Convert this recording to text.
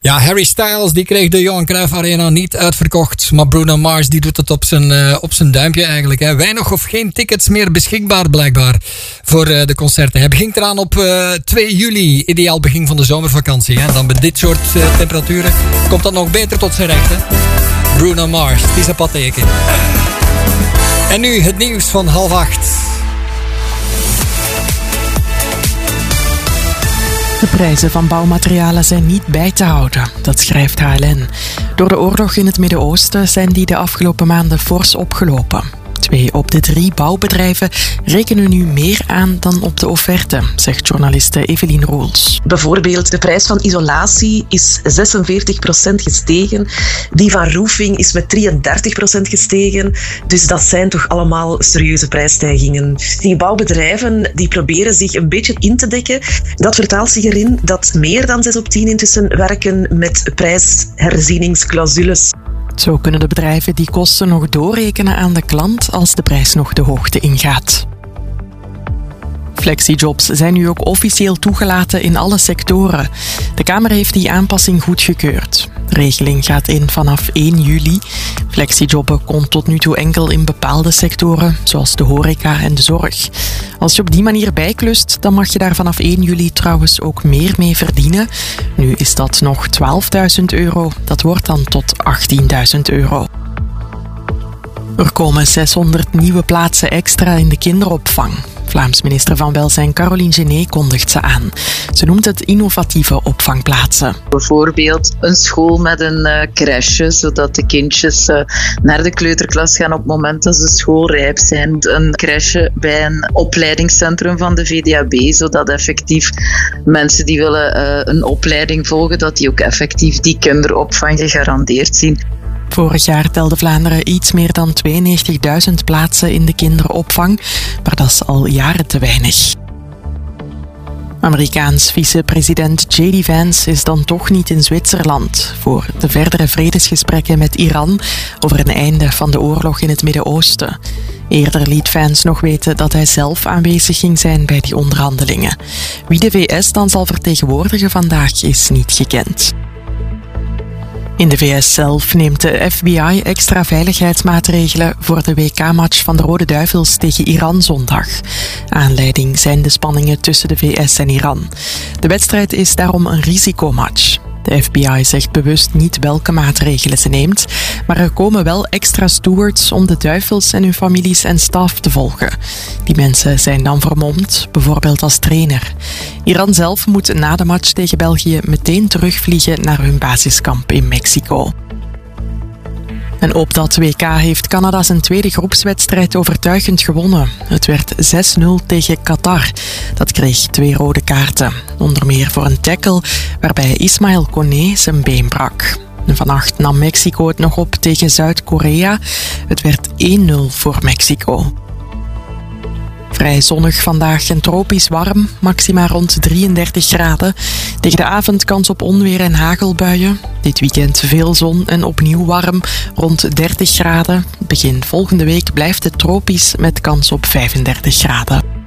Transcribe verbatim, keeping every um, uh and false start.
Ja, Harry Styles die kreeg de Johan Cruijff Arena niet uitverkocht. Maar Bruno Mars die doet het op zijn, uh, op zijn duimpje eigenlijk. Hè. Weinig of geen tickets meer beschikbaar blijkbaar voor uh, de concerten. Hij begint eraan op uh, twee juli. Ideaal begin van de zomervakantie. Hè. Dan bij dit soort uh, temperaturen komt dat nog beter tot zijn recht. Hè. Bruno Mars, het is een patteken. En nu het nieuws van half acht. De prijzen van bouwmaterialen zijn niet bij te houden, dat schrijft H L N. Door de oorlog in het Midden-Oosten zijn die de afgelopen maanden fors opgelopen. Twee op de drie bouwbedrijven rekenen nu meer aan dan op de offerte, zegt journaliste Evelien Roels. Bijvoorbeeld de prijs van isolatie is zesenveertig procent gestegen. Die van roofing is met drieëndertig procent gestegen. Dus dat zijn toch allemaal serieuze prijsstijgingen. Die bouwbedrijven die proberen zich een beetje in te dekken. Dat vertaalt zich erin dat meer dan zes op tien intussen werken met prijsherzieningsclausules. Zo kunnen de bedrijven die kosten nog doorrekenen aan de klant als de prijs nog de hoogte ingaat. Flexijobs zijn nu ook officieel toegelaten in alle sectoren. De Kamer heeft die aanpassing goedgekeurd. De regeling gaat in vanaf één juli. Flexijobben kon tot nu toe enkel in bepaalde sectoren, zoals de horeca en de zorg. Als je op die manier bijklust, dan mag je daar vanaf één juli trouwens ook meer mee verdienen. Nu is dat nog twaalfduizend euro. Dat wordt dan tot achttienduizend euro. Er komen zeshonderd nieuwe plaatsen extra in de kinderopvang. Vlaams minister van Welzijn Caroline Genet kondigt ze aan. Ze noemt het innovatieve opvangplaatsen. Bijvoorbeeld een school met een uh, crèche, zodat de kindjes uh, naar de kleuterklas gaan op het moment dat ze schoolrijp zijn. Een crèche bij een opleidingscentrum van de V D A B, zodat effectief mensen die willen uh, een opleiding volgen, dat die ook effectief die kinderopvang gegarandeerd zien. Vorig jaar telde Vlaanderen iets meer dan tweeënnegentigduizend plaatsen in de kinderopvang, maar dat is al jaren te weinig. Amerikaans vicepresident J D Vance is dan toch niet in Zwitserland voor de verdere vredesgesprekken met Iran over een einde van de oorlog in het Midden-Oosten. Eerder liet Vance nog weten dat hij zelf aanwezig ging zijn bij die onderhandelingen. Wie de V S dan zal vertegenwoordigen vandaag is niet gekend. In de V S zelf neemt de F B I extra veiligheidsmaatregelen voor de W K-match van de Rode Duivels tegen Iran zondag. Aanleiding zijn de spanningen tussen de V S en Iran. De wedstrijd is daarom een risicomatch. De F B I zegt bewust niet welke maatregelen ze neemt, maar er komen wel extra stewards om de Duivels en hun families en staf te volgen. Die mensen zijn dan vermomd, bijvoorbeeld als trainer. Iran zelf moet na de match tegen België meteen terugvliegen naar hun basiskamp in Mexico. En op dat W K heeft Canada zijn tweede groepswedstrijd overtuigend gewonnen. Het werd zes nul tegen Qatar. Dat kreeg twee rode kaarten. Onder meer voor een tackle waarbij Ismaël Koné zijn been brak. En vannacht nam Mexico het nog op tegen Zuid-Korea. Het werd één nul voor Mexico. Vrij zonnig vandaag en tropisch warm, maxima rond drieëndertig graden. Tegen de avond kans op onweer en hagelbuien. Dit weekend veel zon en opnieuw warm, rond dertig graden. Begin volgende week blijft het tropisch met kans op vijfendertig graden.